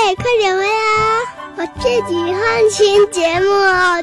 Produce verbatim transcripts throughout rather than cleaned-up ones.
快点回来啊！我自己换新节目哦。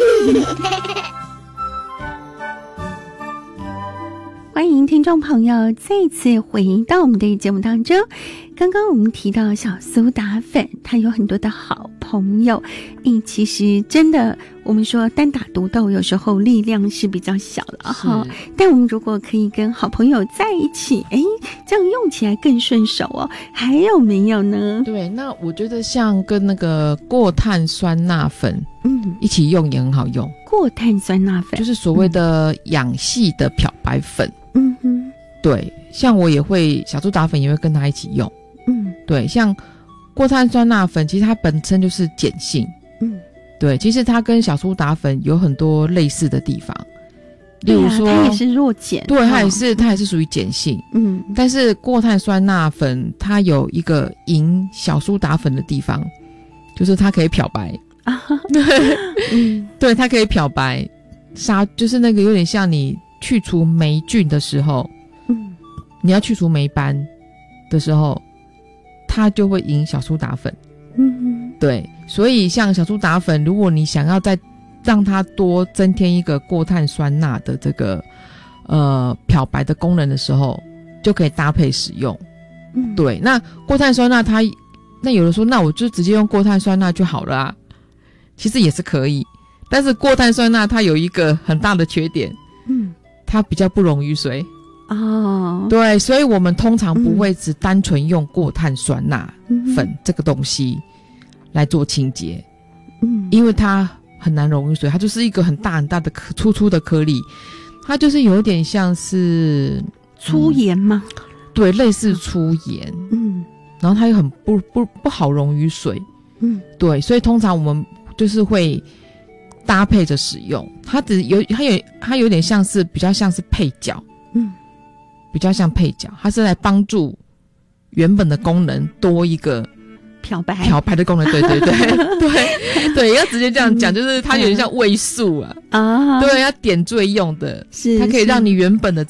欢迎听众朋友再次回到我们的节目当中。刚刚我们提到小苏打粉，他有很多的好朋友。诶，其实真的，我们说单打独斗有时候力量是比较小的哈，但我们如果可以跟好朋友在一起，诶，这样用起来更顺手哦。还有没有呢？ 对，那我觉得像跟那个过碳酸钠粉， 嗯， 一起用也很好用。 过碳酸钠粉就是所谓的氧系的漂白粉。 嗯哼， 对，像我也会小苏打粉也会跟它一起用。 嗯， 对，像过碳酸钠粉，其实它本身就是碱性。 嗯， 对，其实它跟小苏打粉有很多类似的地方，例如说， 啊、它也是弱碱， 对，它也是，它也是属于碱性。 嗯， 但是过碳酸钠粉它有一个赢小苏打粉的地方，就是它可以漂白啊，对，嗯，对，它可以漂白，杀就是那个有点像你去除霉菌的时候，嗯，你要去除霉斑的时候，它就会赢小苏打粉。嗯，对，所以像小苏打粉，如果你想要再让它多增添一个过碳酸钠的这个呃漂白的功能的时候，就可以搭配使用。嗯，对，那过碳酸钠它，那有人说，那我就直接用过碳酸钠就好了啊，其实也是可以，但是过碳酸钠它有一个很大的缺点，嗯，它比较不溶于水。哦，对，所以我们通常不会只单纯用过碳酸钠粉这个东西来做清洁，嗯，因为它很难溶于水，它就是一个很大很大的粗粗的颗粒，它就是有点像是粗盐吗？ 嗯，对，类似粗盐，嗯，然后它又很不不不好溶于水，嗯，对，所以通常我们就是会搭配着使用，它只有它有它有点像是比较像是配角，嗯。比较像配角，它是来帮助原本的功能多一个漂白漂白的功能。对对对对对，要直接这样讲，就是它有点像味素啊，啊，对，要点缀用的， 是它可以让你原本的